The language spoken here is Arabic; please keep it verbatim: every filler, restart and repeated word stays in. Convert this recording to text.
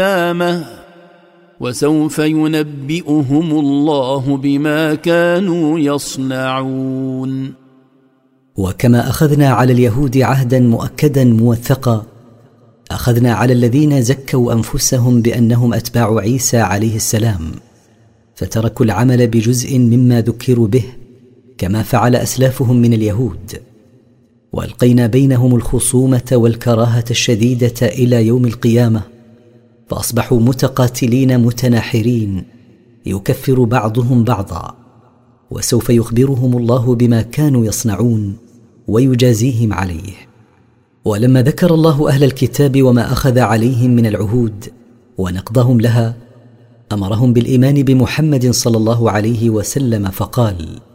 القيامة وسوف ينبئهم الله بما كانوا يصنعون. وكما أخذنا على اليهود عهدا مؤكدا موثقا، أخذنا على الذين زكوا أنفسهم بأنهم أتباع عيسى عليه السلام، فتركوا العمل بجزء مما ذكروا به كما فعل أسلافهم من اليهود، وألقينا بينهم الخصومة والكراهة الشديدة إلى يوم القيامة، فأصبحوا متقاتلين متناحرين يكفر بعضهم بعضا، وسوف يخبرهم الله بما كانوا يصنعون ويجازيهم عليه. ولما ذكر الله أهل الكتاب وما أخذ عليهم من العهود ونقضهم لها، أمرهم بالإيمان بمحمد صلى الله عليه وسلم فقال: